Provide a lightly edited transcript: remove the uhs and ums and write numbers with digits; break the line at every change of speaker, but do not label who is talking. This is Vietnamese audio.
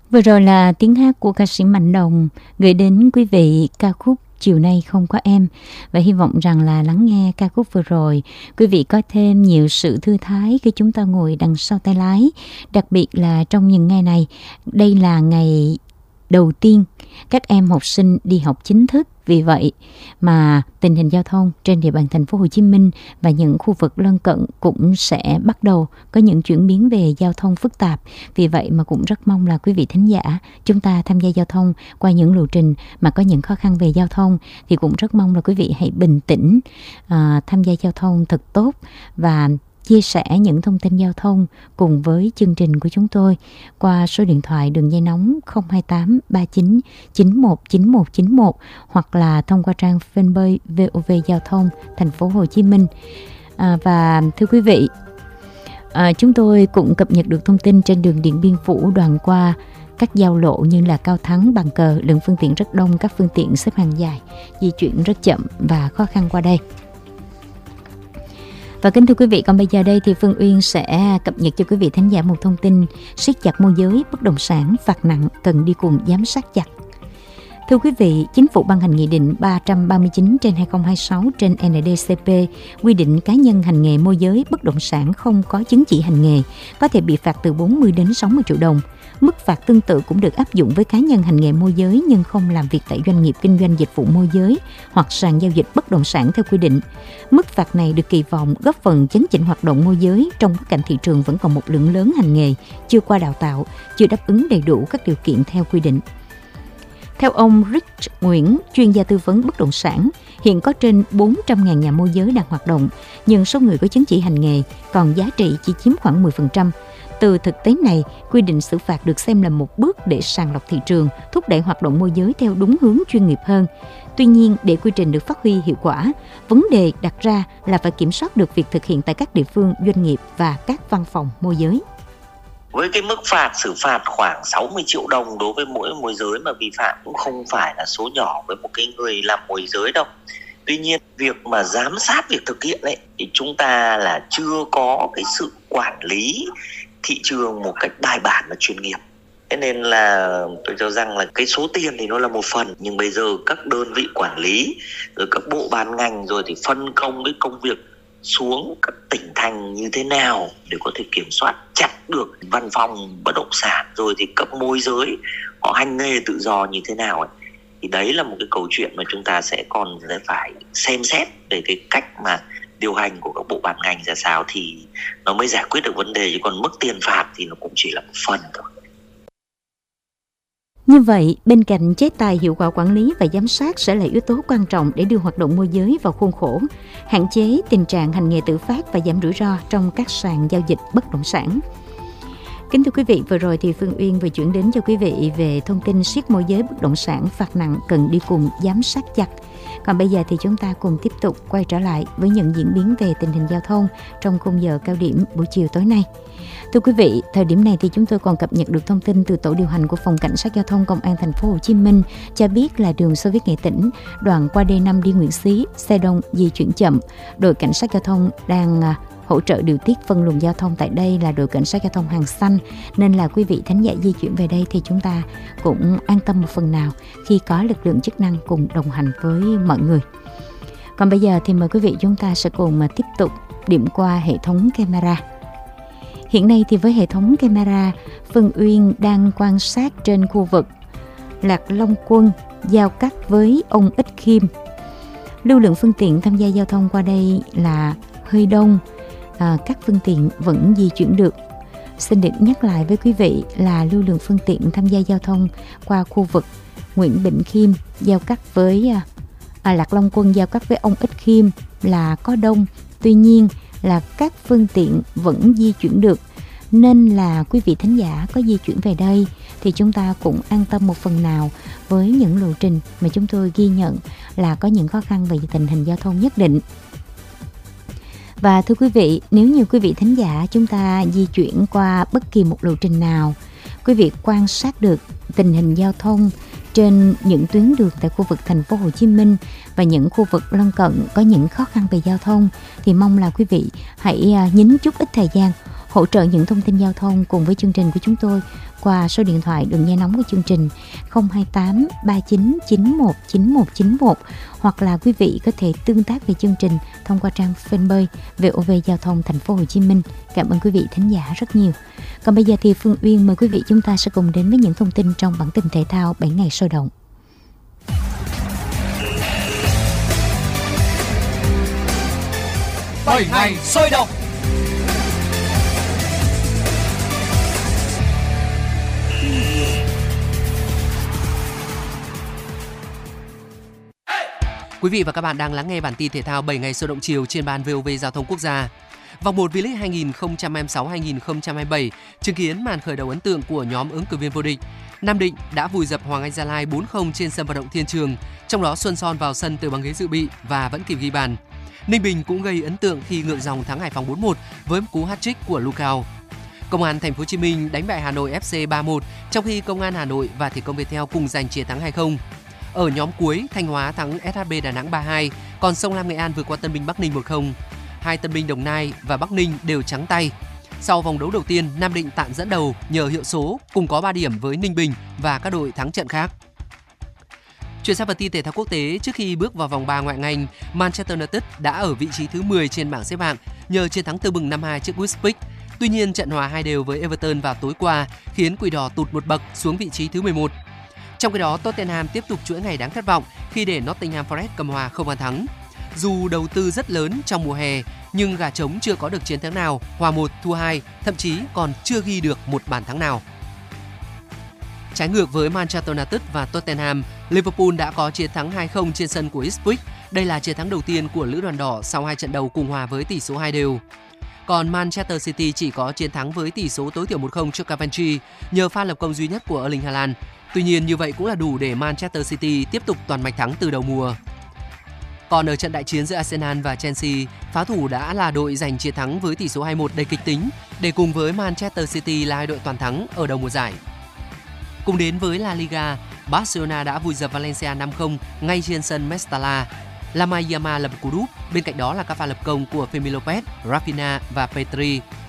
Vừa rồi là tiếng hát của ca sĩ Mạnh Đồng gửi đến quý vị ca khúc Chiều nay không có em. Và hy vọng rằng là lắng nghe ca khúc vừa rồi, quý vị có thêm nhiều sự thư thái khi chúng ta ngồi đằng sau tay lái. Đặc biệt là trong những ngày này, đây là ngày đầu tiên các em học sinh đi học chính thức. Vì vậy mà tình hình giao thông trên địa bàn thành phố Hồ Chí Minh và những khu vực lân cận cũng sẽ bắt đầu có những chuyển biến về giao thông phức tạp. Vì vậy mà cũng rất mong là quý vị thính giả chúng ta tham gia giao thông qua những lộ trình mà có những khó khăn về giao thông, thì cũng rất mong là quý vị hãy bình tĩnh tham gia giao thông thật tốt và chia sẻ những thông tin giao thông cùng với chương trình của chúng tôi qua số điện thoại đường dây nóng 028 39 91 9191 hoặc là thông qua trang fanpage VOV Giao thông thành phố Hồ Chí Minh. Và thưa quý vị, chúng tôi cũng cập nhật được thông tin trên đường Điện Biên Phủ đoạn qua các giao lộ như là Cao Thắng, Bàn Cờ, lượng phương tiện rất đông, các phương tiện xếp hàng dài, di chuyển rất chậm và khó khăn qua đây. Và kính thưa quý vị, còn bây giờ đây thì Phương Uyên sẽ cập nhật cho quý vị thính giả một thông tin siết chặt môi giới bất động sản, phạt nặng cần đi cùng giám sát chặt. Thưa quý vị, Chính phủ ban hành Nghị định 339/2026 trên NDCP quy định cá nhân hành nghề môi giới bất động sản không có chứng chỉ hành nghề có thể bị phạt từ 40 đến 60 triệu đồng. Mức phạt tương tự cũng được áp dụng với cá nhân hành nghề môi giới nhưng không làm việc tại doanh nghiệp kinh doanh dịch vụ môi giới hoặc sàn giao dịch bất động sản theo quy định. Mức phạt này được kỳ vọng góp phần chấn chỉnh hoạt động môi giới trong bối cảnh thị trường vẫn còn một lượng lớn hành nghề chưa qua đào tạo, chưa đáp ứng đầy đủ các điều kiện theo quy định. Theo ông Rich Nguyễn, chuyên gia tư vấn bất động sản, hiện có trên 400.000 nhà môi giới đang hoạt động, nhưng số người có chứng chỉ hành nghề còn giá trị chỉ chiếm khoảng 10%. Từ thực tế này, quy định xử phạt được xem là một bước để sàng lọc thị trường, thúc đẩy hoạt động môi giới theo đúng hướng chuyên nghiệp hơn. Tuy nhiên, để quy trình được phát huy hiệu quả, vấn đề đặt ra là phải kiểm soát được việc thực hiện tại các địa phương, doanh nghiệp và các văn phòng môi giới.
Với cái mức phạt xử phạt khoảng 60 triệu đồng đối với mỗi môi giới mà vi phạm cũng không phải là số nhỏ với một cái người làm môi giới đâu. Tuy nhiên, việc mà giám sát việc thực hiện ấy, thì chúng ta là chưa có cái sự quản lý thị trường một cách bài bản và chuyên nghiệp. Thế nên là tôi cho rằng là cái số tiền thì nó là một phần, nhưng bây giờ các đơn vị quản lý, rồi các bộ ban ngành rồi thì phân công cái công việc xuống các tỉnh thành như thế nào để có thể kiểm soát chặt được văn phòng bất động sản, rồi thì các môi giới họ hành nghề tự do như thế nào ấy. Thì đấy là một cái câu chuyện mà chúng ta sẽ còn phải xem xét về cái cách mà điều hành của các bộ ban ngành ra sao thì nó mới giải quyết được vấn đề, chứ còn mức tiền phạt thì nó cũng chỉ là một phần thôi.
Như vậy, bên cạnh chế tài hiệu quả quản lý và giám sát sẽ là yếu tố quan trọng để đưa hoạt động môi giới vào khuôn khổ, hạn chế tình trạng hành nghề tự phát và giảm rủi ro trong các sàn giao dịch bất động sản. Kính thưa quý vị, vừa rồi thì Phương Uyên vừa chuyển đến cho quý vị về thông tin siết môi giới bất động sản phạt nặng cần đi cùng giám sát chặt. Còn bây giờ thì chúng ta cùng tiếp tục quay trở lại với những diễn biến về tình hình giao thông trong khung giờ cao điểm buổi chiều tối nay. Thưa quý vị, thời điểm này thì chúng tôi còn cập nhật được thông tin từ tổ điều hành của Phòng Cảnh sát Giao thông Công an thành phố Hồ Chí Minh cho biết là đường Xô Viết Nghệ Tĩnh, đoạn qua D5 đi Nguyễn Xí, xe đông di chuyển chậm. Đội Cảnh sát Giao thông đang hỗ trợ điều tiết phân luồng giao thông tại đây là đội Cảnh sát Giao thông Hàng Xanh, nên là quý vị thính giả di chuyển về đây thì chúng ta cũng an tâm một phần nào khi có lực lượng chức năng cùng đồng hành với mọi người. Còn bây giờ thì mời quý vị chúng ta sẽ cùng tiếp tục điểm qua hệ thống camera. Hiện nay thì với hệ thống camera, Phương Uyên đang quan sát trên khu vực Lạc Long Quân giao cắt với Ông Ích Khiêm. Lưu lượng phương tiện tham gia giao thông qua đây là hơi đông, các phương tiện vẫn di chuyển được. Xin được nhắc lại với quý vị là lưu lượng phương tiện tham gia giao thông qua khu vực Nguyễn Bỉnh Khiêm giao cắt với Lạc Long Quân giao cắt với Ông Ích Khiêm là có đông, tuy nhiên là các phương tiện vẫn di chuyển được, nên là quý vị thính giả có di chuyển về đây thì chúng ta cũng an tâm một phần nào với những lộ trình mà chúng tôi ghi nhận là có những khó khăn về tình hình giao thông nhất định. Và thưa quý vị, nếu như quý vị thính giả chúng ta di chuyển qua bất kỳ một lộ trình nào, quý vị quan sát được tình hình giao thông trên những tuyến đường tại khu vực thành phố Hồ Chí Minh và những khu vực lân cận có những khó khăn về giao thông thì mong là quý vị hãy nhín chút ít thời gian hỗ trợ những thông tin giao thông cùng với chương trình của chúng tôi qua số điện thoại đường dây nóng của chương trình 028 39 91 91 91, hoặc là quý vị có thể tương tác về chương trình thông qua trang fanpage VOV Giao thông Thành phố Hồ Chí Minh. Cảm ơn quý vị thính giả rất nhiều. Còn bây giờ thì Phương Uyên mời quý vị chúng ta sẽ cùng đến với những thông tin trong bản tin thể thao 7 ngày sôi động.
7 ngày sôi động. Quý vị và các bạn đang lắng nghe bản tin thể thao 7 ngày sôi động chiều trên ban VOV Giao thông Quốc gia. Vòng 1 V-League 2026-2027 chứng kiến màn khởi đầu ấn tượng của nhóm ứng cử viên vô địch. Nam Định đã vùi dập Hoàng Anh Gia Lai 4-0 trên sân vận động Thiên Trường, trong đó Xuân Son vào sân từ băng ghế dự bị và vẫn kịp ghi bàn. Ninh Bình cũng gây ấn tượng khi ngược dòng thắng Hải Phòng 4-1 với một cú hat-trick của Lucao. Công an Thành phố Hồ Chí Minh đánh bại Hà Nội FC 3-1, trong khi Công an Hà Nội và Thể công Viettel cùng giành chiến thắng 2-0. Ở nhóm cuối, Thanh Hóa thắng SHB Đà Nẵng 3-2, còn Sông Lam Nghệ An vượt qua Tân Binh Bắc Ninh 1-0. Hai Tân Binh Đồng Nai và Bắc Ninh đều trắng tay. Sau vòng đấu đầu tiên, Nam Định tạm dẫn đầu nhờ hiệu số cùng có 3 điểm với Ninh Bình và các đội thắng trận khác. Chuyển sang phần tin thể thao quốc tế, trước khi bước vào vòng 3 ngoại hạng Anh, Manchester United đã ở vị trí thứ 10 trên bảng xếp hạng nhờ chiến thắng tưng bừng 5-2 trước Wolves. Tuy nhiên, trận hòa 2 đều với Everton vào tối qua khiến Quỷ Đỏ tụt một bậc xuống vị trí thứ 11. Trong khi đó, Tottenham tiếp tục chuỗi ngày đáng thất vọng khi để Nottingham Forest cầm hòa không bàn thắng. Dù đầu tư rất lớn trong mùa hè, nhưng gà trống chưa có được chiến thắng nào, hòa 1 thua 2, thậm chí còn chưa ghi được một bàn thắng nào. Trái ngược với Manchester United và Tottenham, Liverpool đã có chiến thắng 2-0 trên sân của Ipswich. Đây là chiến thắng đầu tiên của Lữ đoàn đỏ sau 2 trận đầu cùng hòa với tỷ số 2 đều. Còn Manchester City chỉ có chiến thắng với tỷ số tối thiểu 1-0 trước Coventry nhờ pha lập công duy nhất của Erling Haaland. Tuy nhiên như vậy cũng là đủ để Manchester City tiếp tục toàn mạch thắng từ đầu mùa. Còn ở trận đại chiến giữa Arsenal và Chelsea, phá thủ đã là đội giành chiến thắng với tỷ số 2-1 đầy kịch tính để cùng với Manchester City là hai đội toàn thắng ở đầu mùa giải. Cùng đến với La Liga, Barcelona đã vùi dập Valencia 5-0 ngay trên sân Mestalla. Lamine Yamal lập cú đúp, bên cạnh đó là các pha lập công của Fermin Lopez, Rafinha và Pedri.